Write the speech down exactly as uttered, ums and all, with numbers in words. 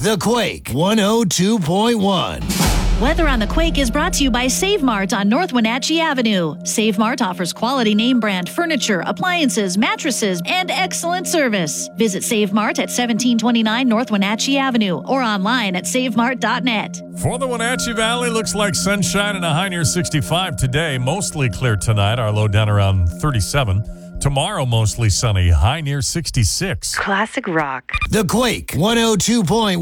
The Quake one oh two point one. Weather on the Quake is brought to you by Save Mart on North Wenatchee Avenue. Save Mart offers quality name brand furniture, appliances, mattresses, and excellent service. Visit Save Mart at seventeen twenty-nine North Wenatchee Avenue or online at save mart dot net. For the Wenatchee Valley, looks like sunshine and a high near sixty-five today. Mostly clear tonight, our low down around thirty-seven. Tomorrow, mostly sunny, high near sixty-six. Classic rock. The Quake one oh two point one.